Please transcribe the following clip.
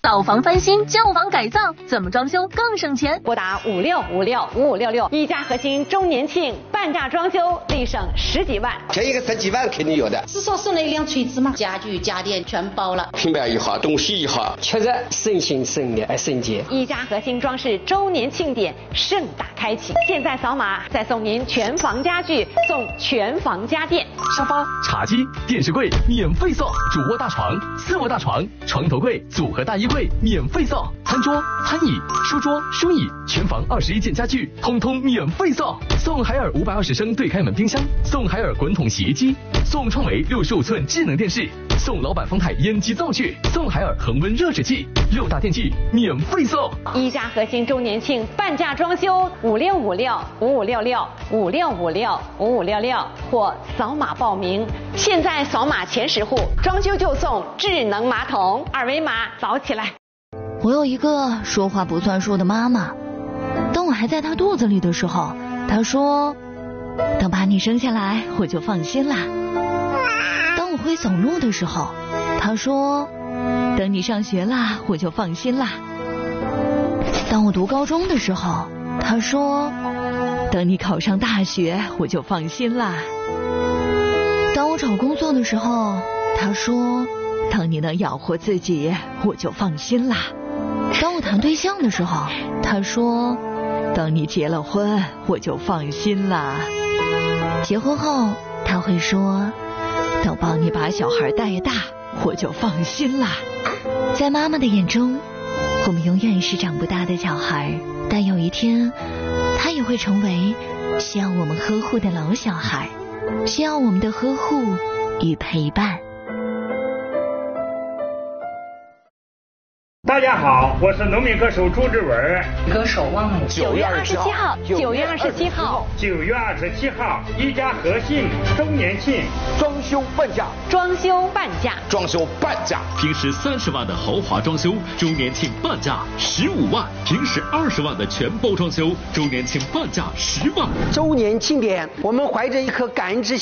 老房翻新，旧房改造，怎么装修更省钱？ 拨打56565566，一家核心周年庆半价装修，立省10几万。 便宜个10几万肯定有的。 至少送了一辆锤子嘛，家具家电全包了。 平板也好，东西也好， 确实省心省力省钱。 一家核心装饰周年庆典盛大开启，现在扫码再送您全房家具，送全房家电， 沙发、茶几、电视柜免费送，主卧大床、次卧大床、床头柜组合大衣柜免费送，餐桌、餐椅、书桌、书椅，全房21件家具通通免费送，送海尔520升对开门冰箱，送海尔滚筒洗衣机，送创维65寸智能电视，送老板丰泰烟机灶具，送海尔恒温热水器，6大电器免费送。 一家核心周年庆半价装修，5656556656565566或扫码报名。现在扫码前10户，装修就送智能马桶，二维码扫起来。 我有一个说话不算数的妈妈，当我还在她肚子里的时候，她说，等把你生下来我就放心啦。当我会走路的时候，她说，等你上学啦我就放心啦。当我读高中的时候，她说，等你考上大学我就放心啦。当我找工作的时候，她说，等你能养活自己我就放心啦。当我谈对象的时候，她说，等你结了婚我就放心啦。结婚后她会说，等帮你把小孩带大我就放心啦。在妈妈的眼中，我们永远是长不大的小孩，但有一天她也会成为需要我们呵护的老小孩，需要我们的呵护与陪伴。 大家好，我是农民歌手朱志文。 歌手忘了 9月27号，9月27号 ，9月27号，一家核心周年庆， 装修半价， 装修半价， 装修半价。 平时30万的豪华装修，周年庆半价15万；平时20万的全包装修，周年庆半价10万。 周年庆典，我们怀着一颗感恩之心。